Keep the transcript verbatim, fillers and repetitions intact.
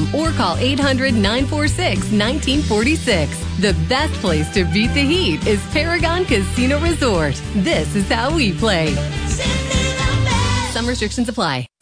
com or call eight hundred, nine four six, one nine four six. The best place to beat the heat is Paragon Casino Resort. This is how we play. Some restrictions apply.